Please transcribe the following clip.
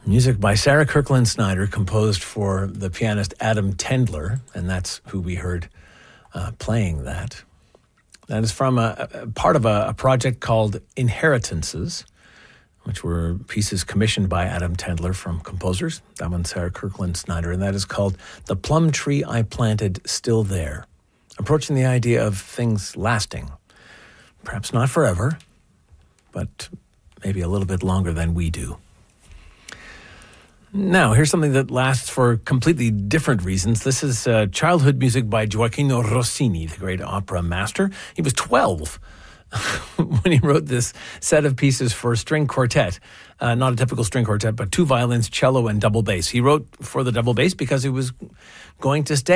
Music by Sarah Kirkland Snyder, composed for the pianist Adam Tendler, and that's who we heard playing that. That is from a part of a project called Inheritances, which were pieces commissioned by Adam Tendler from composers. That one's Sarah Kirkland Snyder, and that is called The Plum Tree I Planted Still There, approaching the idea of things lasting. Perhaps not forever, but maybe a little bit longer than we do. Now, here's something that lasts for completely different reasons. This is childhood music by Gioacchino Rossini, the great opera master. He was 12 when he wrote this set of pieces for string quartet. Not a typical string quartet, but two violins, cello, and double bass. He wrote for the double bass because he was going to stay